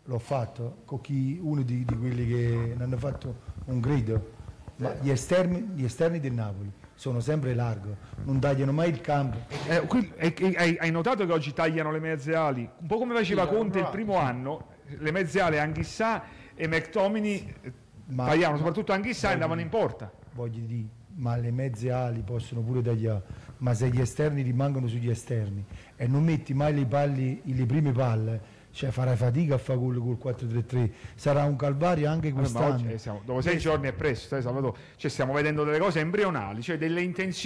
l'ho fatto con uno di quelli che ne hanno fatto un grido, ma gli esterni del Napoli sono sempre larghi, non tagliano mai il campo. Hai notato che oggi tagliano le mezze ali? Un po' come faceva Conte il primo anno, le mezze ali Anghissà e McTominay tagliavano, soprattutto Anghissà, e andavano in porta. Voglio dire, ma le mezze ali possono pure tagliare, ma se gli esterni rimangono sugli esterni e non metti mai le prime palle, cioè farai fatica a fare col 4-3-3, sarà un calvario anche quest'anno. Dopo 6 giorni è presto, Salvatore, cioè stiamo vedendo delle cose embrionali, cioè delle intenzioni.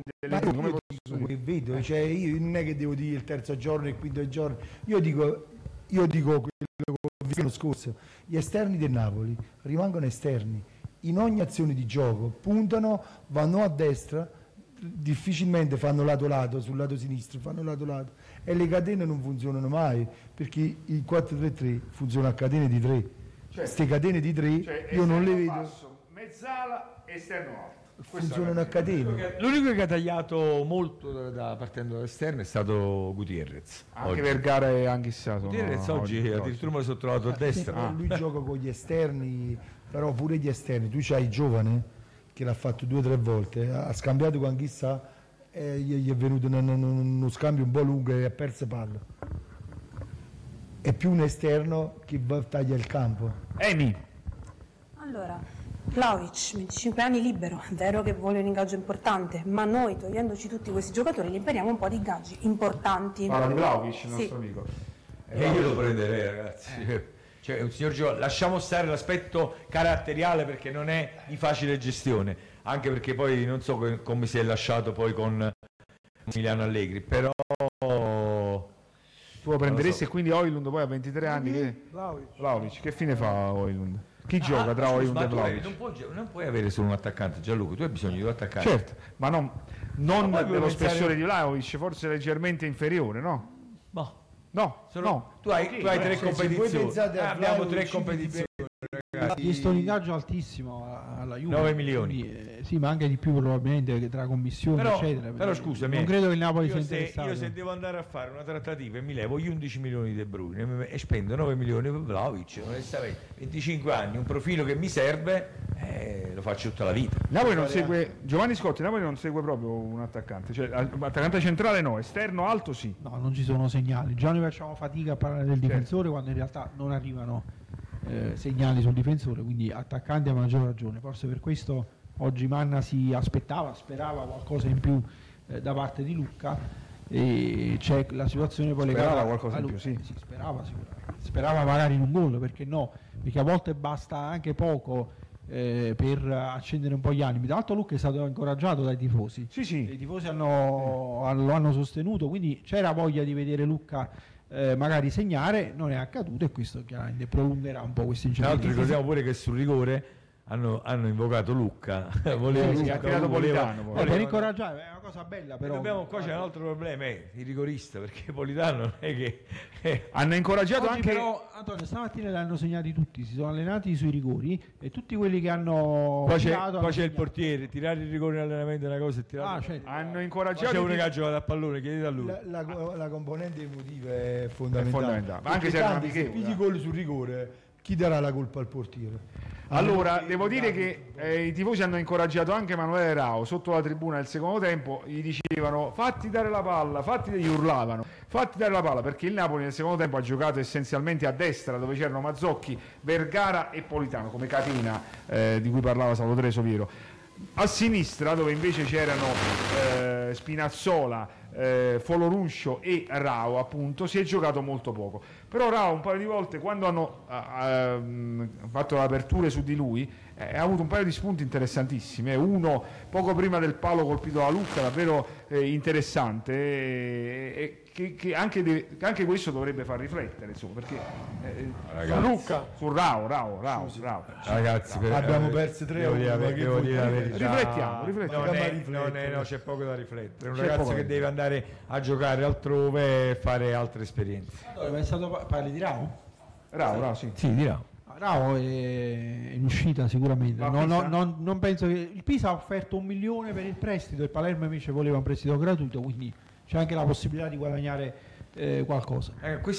Vedo, cioè io non è che devo dire il terzo giorno e il quinto giorno, io dico quello che ho visto l'anno scorso, gli esterni del Napoli rimangono esterni, in ogni azione di gioco puntano, vanno a destra, difficilmente fanno lato sul lato sinistro, fanno lato e le catene non funzionano mai, perché il 4-3-3 funziona a catene di 3, queste catene di 3 cioè, io non le vedo, basso, mezzala, esterno alto, funzionano a catene. L'unico che ha tagliato molto partendo dall'esterno è stato Gutierrez. Anche oggi. Vergara e Anghissà Gutierrez oggi addirittura me lo sono trovato a destra. Lui gioca con gli esterni, però pure gli esterni, tu c'hai il giovane che l'ha fatto 2 o 3 volte, ha scambiato con Anghissà e gli è venuto uno scambio un po' lungo e ha perso palla. È più un esterno che taglia il campo. Emi. Allora, Vlahovic, 25 anni libero, è vero che vuole un ingaggio importante, ma noi togliendoci tutti questi giocatori liberiamo un po' di ingaggi importanti. Parla di Vlahovic, il nostro amico. E io lo prenderei, ragazzi. Cioè, un signor giocatore, lasciamo stare l'aspetto caratteriale perché non è di facile gestione, anche perché poi non so come si è lasciato poi con Emiliano Allegri, però tu lo prenderesti, e quindi Højlund poi a 23 anni Vlahovic, che fine fa Højlund? Chi gioca tra Højlund e Vlahovic? Non puoi avere solo un attaccante, Gianluca, tu hai bisogno di due attaccanti. Certo, ma non dello spessore di Vlahovic, forse leggermente inferiore, no? No, tu hai 3 competizioni, abbiamo 3 competizioni. Ha chiesto un ingaggio altissimo alla Juve, 9 milioni. Quindi, sì, ma anche di più probabilmente tra commissioni eccetera. Però scusami, non credo che il Napoli sia interessato. Io se devo andare a fare una trattativa e mi levo gli 11 milioni di De Bruyne e spendo 9 milioni per Vlahovic, onestamente 25 anni, un profilo che mi serve, lo faccio tutta la vita. Napoli non segue, Giovanni Scotti, Napoli non segue proprio un attaccante, cioè attaccante centrale no, esterno alto sì. No, non ci sono segnali. Già noi facciamo fatica a parlare del difensore quando in realtà non arrivano segnali sul difensore, quindi attaccanti a maggior ragione. Forse per questo oggi Manna sperava qualcosa in più da parte di Lucca, e c'è la situazione poi legata a qualcosa in più, sì, sperava sicuramente, sperava magari in un gol, perché no, perché a volte basta anche poco per accendere un po' gli animi. Tra l'altro Lucca è stato incoraggiato dai tifosi, i tifosi lo hanno sostenuto, quindi c'era voglia di vedere Lucca magari segnare, non è accaduto, e questo chiaramente prolungherà un po' questo incidente. Tra l'altro ricordiamo pure che sul rigore hanno invocato Lucca, ha tirato Politano per incoraggiare, è una cosa bella, però qua c'è un altro problema, il rigorista, perché Politano non è che hanno incoraggiato oggi, anche, però Antonio stamattina li hanno segnati tutti, si sono allenati sui rigori e tutti quelli che hanno qua c'è il portiere, tirare il rigore in allenamento è una cosa, certo. Hanno incoraggiato, c'è uno che ha giocato a pallone, chiedete a lui. La componente emotiva è fondamentale. Ma anche se se pigli gol sul rigore, chi darà la colpa al portiere? Allora, devo dire che i tifosi hanno incoraggiato anche Emanuele Rao sotto la tribuna nel secondo tempo, gli dicevano fatti dare la palla, gli urlavano, fatti dare la palla, perché il Napoli nel secondo tempo ha giocato essenzialmente a destra, dove c'erano Mazzocchi, Vergara e Politano come catena di cui parlava Salvatore Soviero. A sinistra, dove invece c'erano Spinazzola, Foloruscio e Rao, appunto, si è giocato molto poco. Però Rao un paio di volte, quando hanno fatto le aperture su di lui, ha avuto un paio di spunti interessantissimi. Uno poco prima del palo colpito da Lucca, davvero interessante, che anche questo dovrebbe far riflettere, insomma, perché su Lucca, su Rao. Ragazzi, abbiamo perso 3-1. Riflettiamo. No, c'è poco da riflettere. È un ragazzo che deve andare a giocare altrove e fare altre esperienze. Parli di Rao? Rao, sì. Sì, di Rao. Rao è in uscita sicuramente. Non penso che il Pisa ha offerto 1 milione per il prestito, il Palermo invece voleva un prestito gratuito, quindi c'è anche la possibilità di guadagnare qualcosa. Questo